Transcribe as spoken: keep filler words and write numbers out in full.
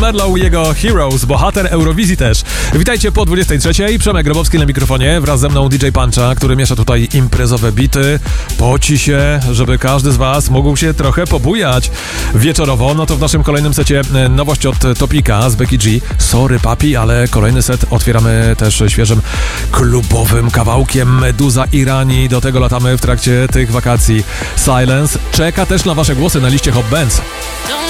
Merlow i jego Heroes, bohater Eurowizji też. Witajcie po dwudziestej trzeciej. Przemek Grabowski na mikrofonie, wraz ze mną D J Puncha, który miesza tutaj imprezowe bity. Poci się, żeby każdy z was mógł się trochę pobujać wieczorowo. No to w naszym kolejnym secie nowość od Topika z Becky G. Sorry papi, ale kolejny set otwieramy też świeżym klubowym kawałkiem Meduza i Rani. Do tego latamy w trakcie tych wakacji. Silence czeka też na wasze głosy na liście Hot Bands.